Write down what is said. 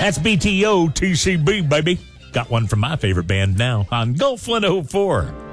That's BTO TCB, baby. Got one from my favorite band now on Gulf 104.